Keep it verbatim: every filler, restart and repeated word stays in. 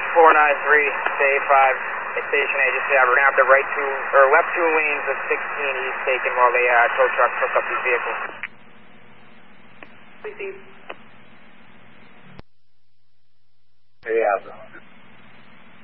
four nine three, stay five, station A, just uh, we're going to have the right two, or left two lanes of sixteen East taken while the uh, tow truck took up these vehicles. Receive.